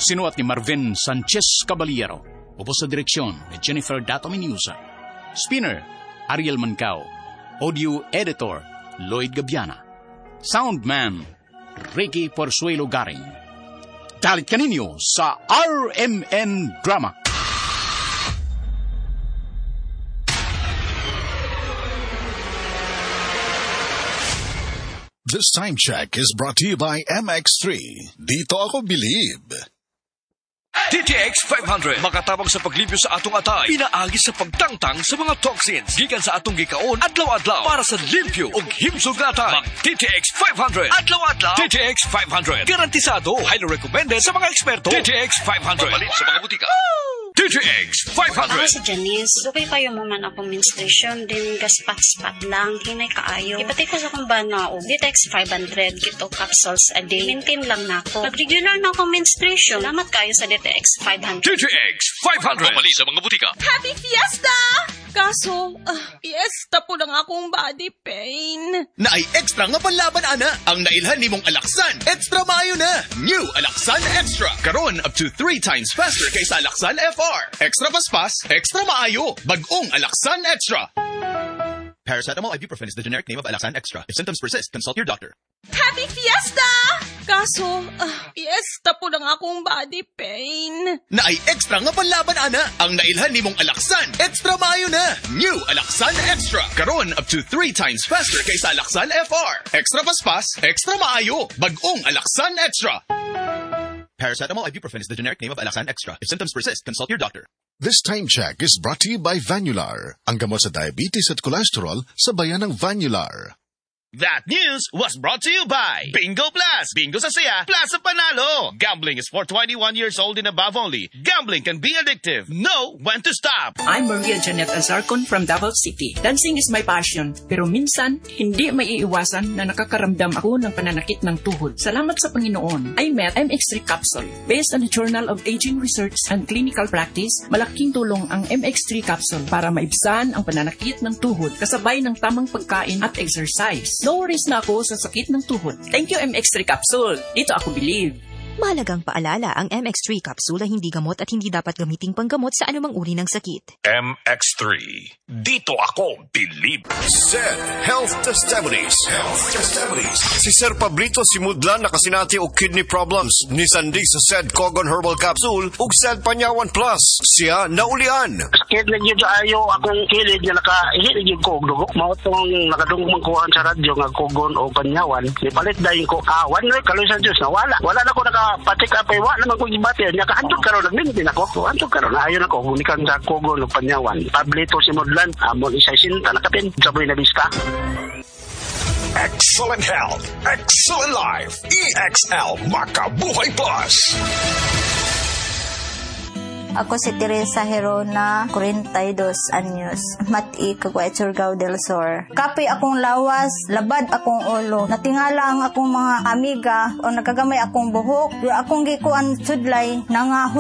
Sinuat ni Marvin Sanchez Caballero. Upos sa direksyon ni Jennifer Dato Menusa. Spinner, Ariel Mancao. Audio Editor, Lloyd Gabiana. Soundman, Ricky Porzuelo Garing. Dalit kaninyo sa RMN Drama. This time check is brought to you by MX3. Dito ako believe. TTX 500 makatabang sa paglibyo sa atong atay, pinaagi sa pagtangtang sa mga toxins gikan sa atong gikaon adlaw-adlaw para sa limpyo ug himsog nga atay. Mag TTX 500 adlaw-adlaw. TTX 500 garantisado, highly recommended sa mga eksperto. TTX 500 mabalin sa mga butika. TTX 500. Ako si Janice. Dugay kayo mo man akong menstruation, din gaspat-spat lang, hinay kaayo. Ipatay ko sa kong banaw. DTX 500, kito capsules a day. Maintain lang na ako. Pag-regular na akong menstruation, salamat kayo sa DTX 500. TTX 500 mabalin sa mga butika. Happy Fiesta! Kaso, fiesta po lang akong body pain. Naay extra nga panlaban, ana. Ang nailhan ni mong Alaksan. Extra maayo na. New Alaksan Extra. Karon up to 3 times faster kaysa Alaksan FR. Extra paspas, extra maayo. Bagong Alaksan Extra. Paracetamol ibuprofen is the generic name of Alaksan Extra. If symptoms persist, consult your doctor. Happy Fiesta! Kaso, fiesta po lang akong body pain. Naay extra nga panlaban, ana. Ang nailhan ni mong Alaksan. Extra maayo na. New Alaksan Extra. Karon up to 3 times faster kaysa Alaksan FR. Extra paspas, extra maayo. Bagong Alaksan Extra. Paracetamol ibuprofen is the generic name of Alaksan Extra. If symptoms persist, consult your doctor. This time check is brought to you by Vanular, ang gamot sa diabetes at cholesterol sa bayan ng Vanular. That news was brought to you by Bingo Plus. Bingo sa saya, plus sa panalo. Gambling is for 21 years old and above only. Gambling can be addictive. Know when to stop. I'm Maria Janet Azarcon from Davao City. Dancing is my passion, pero minsan, hindi maiiwasan na nakakaramdam ako ng pananakit ng tuhod. Salamat sa Panginoon, I met MX3 Capsule. Based on the Journal of Aging Research and Clinical Practice, malaking tulong ang MX3 Capsule para maibsan ang pananakit ng tuhod kasabay ng tamang pagkain at exercise. No worries na ako sa sakit ng tuhod. Thank you, MX3 Capsule. Dito ako believe. Mahalagang paalala, ang MX3 capsule ay hindi gamot at hindi dapat gamiting panggamot sa anumang uri ng sakit. MX3. Dito ako believe. SED Health Testimonies. Si Sir Pablito Simudlan nakasinati og kidney problems ni Sandy sa SED Cogon Herbal Capsule ug SED Panyawan Plus. Siya naulian. Sakit na yun ayo akong kilid na nakaihit yun ko og dugo. Mao tong nakadungong kuhan sa radyo nga Cogon o Panyawan. Nipalit dayon ko one week kaloy sa Diyos na wala na ko patik apay wa naman ko gibati nya kaadto karon nagminti nako anto karon ayon ako gumikan sa Cogon ug Panyawan. Pablito Simudlan amon isa sinta nakapin sa Buena Vista. Excellent health, excellent life. EXL Makabuhay Plus. Ako si Teresa Herona, 42 anyos. Mati, Kagway, Surigao del Sur. Kape akong lawas, labad akong ulo. Natingala ang akong mga amiga o nagagamay akong buhok. Yung akong gikuan sudlay, nangaho